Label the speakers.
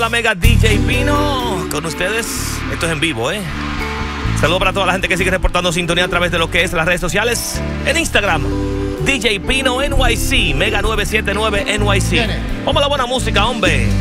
Speaker 1: La Mega DJ Pino con ustedes. Esto es en vivo, Saludos para toda la gente que sigue reportando sintonía a través de lo que es las redes sociales. En Instagram, DJ Pino NYC, Mega 979 NYC. Vamos a la buena música, hombre.